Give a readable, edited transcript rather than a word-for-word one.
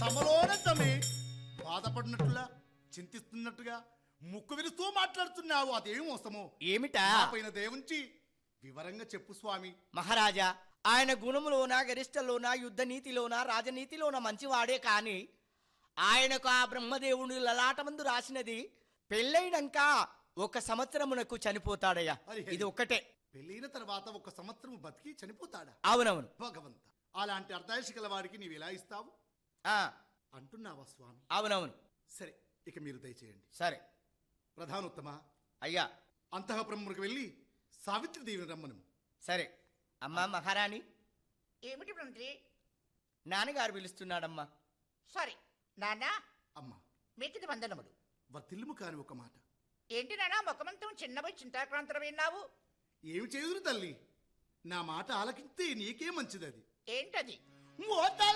భ్రమలోనమే బాధపడినట్టుగా చింతిస్తున్నట్టుగా ముక్కు విరుస్తూ మాట్లాడుతున్నావు. అదేం మోసమో ఏమిటా? పైన దేవుంచి వివరంగా చెప్పు స్వామి. మహారాజా, ఆయన గుణములోన, గరిష్టలోన, యుద్ధ నీతిలోన, రాజనీతిలోన మంచివాడే కాని ఆయనకు ఆ బ్రహ్మదేవుని లలాటమందు రాసినది పెళ్ళైనాక 1 సంవత్సరమునకు చనిపోతాడయ్యా. ఇది ఒక్కటే. పెళ్ళైన తర్వాత 1 సంవత్సరం బతికి చనిపోతాడా? అవునవును. భగవంత, అలాంటి అర్ధాయుషి గల వారికి నీవు ఎలా ఇస్తావు అంటున్నావా స్వామి? అవునవును. సరే, ఇక మీరు దయచేయండి. సరే ప్రధానోత్తమ అయ్యా. అంతఃపురమునకు వెళ్ళి సావిత్రి దేవిని రమ్మను. సరే అమ్మా మహారాణి. ఏమిటి మంత్రి? నాన్నగారు పిలుస్తున్నాడమ్మా. సరే నాన్నా, అమ్మా మీకిది వందనములు. వర్తిల్లుము కాని ఒక మాట. ఏంటి నానా ముఖమంతం చిన్నబోయి చింతాక్రాంతరం విన్నావు? ఏమి చేయుదురు తల్లి, నా మాట ఆలకిస్తే నీకే మంచిది. అది ఏంటది?